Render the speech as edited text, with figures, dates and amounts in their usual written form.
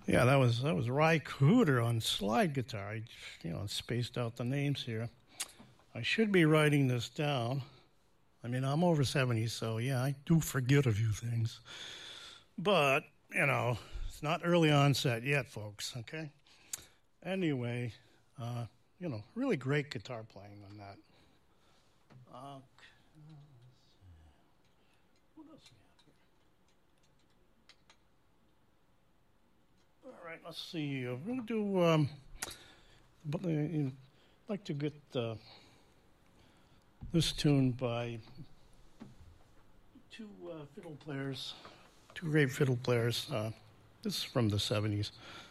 Yeah, that was Ry Cooder on slide guitar. I spaced out the names here. I should be writing this down. I mean, I'm over 70, so yeah, I do forget a few things. But, it's not early onset yet, folks, okay? Anyway, really great guitar playing on that. What else we have here? All right, let's see. We're going to do, I'd like to get this tune by two fiddle players, two great fiddle players. This is from the 70s.